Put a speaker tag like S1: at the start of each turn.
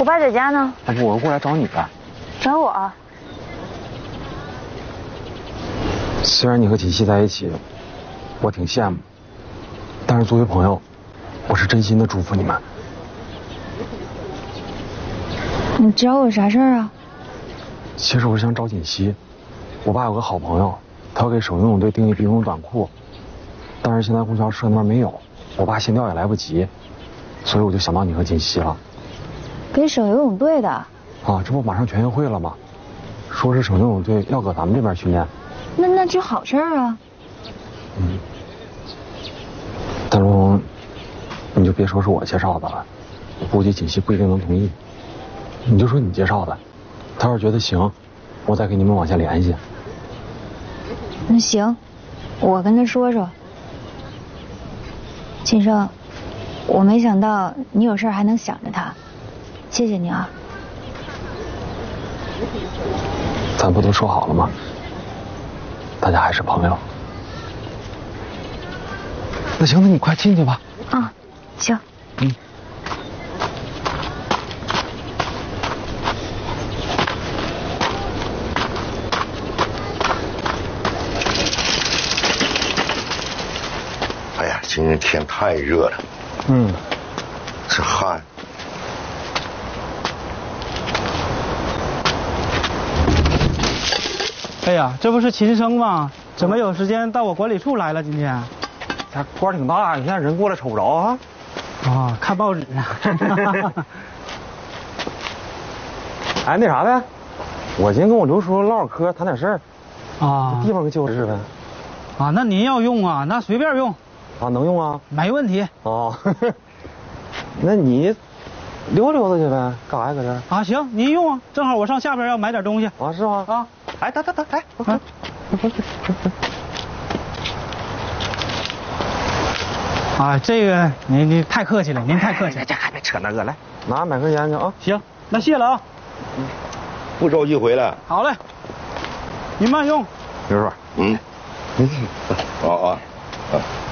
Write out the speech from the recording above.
S1: 爸在家呢。
S2: 要不我过来找你呗？
S1: 找我？
S2: 虽然你和锦溪在一起，我挺羡慕，但是作为朋友，我是真心的祝福你们。
S1: 你找我啥事儿啊？
S2: 其实我是想找锦溪，我爸有个好朋友，他要给省游泳队订一笔游泳短裤，但是现在供销社那边没有，我爸先调也来不及，所以我就想到你和锦溪了。
S1: 给省游泳队的？
S2: 啊，这不马上全运会了吗？说是省游泳队要搁咱们这边训练。
S1: 那这好事儿啊。
S2: 大龙，你就别说是我介绍的了，我估计锦溪不一定能同意。你就说你介绍的，他要是觉得行，我再给你们往下联系。
S1: 那行，我跟他说说。锦生，我没想到你有事还能想着他，谢谢你啊。
S2: 咱不都说好了吗？大家还是朋友。那行，那你快进去吧。
S1: 啊，行。
S3: 哎呀，今天天太热了。这汗。
S4: 哎呀，这不是秦生吗？怎么有时间到我管理处来了？今天，
S2: 他官挺大，你现在人过来瞅不着啊？
S4: 啊，看报纸呢。
S2: 哎，那啥呗，我今天跟我刘叔唠会嗑，谈点事儿。
S4: 啊，
S2: 地方给旧址呗。
S4: 啊，那您要用啊，那随便用。
S2: 啊，能用啊？
S4: 没问题。
S2: 哦，那你溜达去呗，干啥搁这儿？
S4: 啊，行，您用啊，正好我上下边要买点东西。
S2: 啊，是吗？
S4: 啊，
S2: 哎，等，哎，
S4: 啊，这个您太客气了，您太客气了。
S2: 这还别扯那个，来，拿买根烟去啊。
S4: 行，那谢了啊。
S3: 不着急回来。
S4: 好嘞，您慢用。
S2: 刘叔，
S3: 好啊。